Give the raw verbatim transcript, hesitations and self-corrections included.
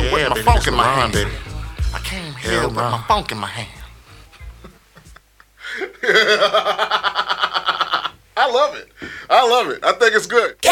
Yeah, with my baby, funk that's in my Milan, hand. baby. I came here Hell with no. my funk in my hand. I love it. I love it. I think it's good.